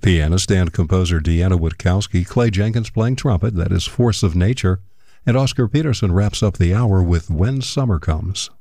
Pianist and composer Deanna Witkowski, Clay Jenkins playing trumpet, that is Force of Nature, and Oscar Peterson wraps up the hour with When Summer Comes.